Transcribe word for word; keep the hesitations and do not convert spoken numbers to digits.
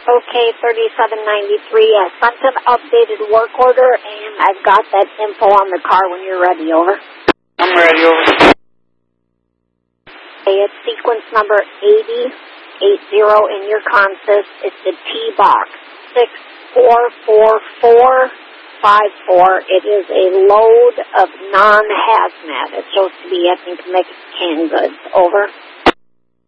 Okay, thirty-seven ninety-three. I sent an updated work order, and I've got that info on the car when you're ready. Over. I'm ready. Over. Okay, it's sequence number eighty eighty in your consist. It's the T-Box six four four four five four. It is a load of non-hazmat. It's supposed to be, I think, mixed canned goods. Over.